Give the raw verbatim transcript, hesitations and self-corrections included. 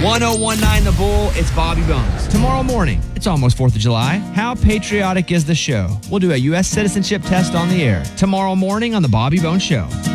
one oh one nine The Bull, it's Bobby Bones. Tomorrow morning, it's almost fourth of July. How patriotic is the show? We'll do a U S citizenship test on the air tomorrow morning on The Bobby Bones Show.